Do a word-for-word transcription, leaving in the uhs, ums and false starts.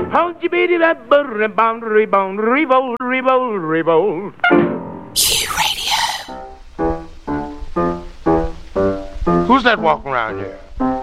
Hold you beady that butter bomb rebound revolt revolt revolt. Q Radio. Who's that walking around here?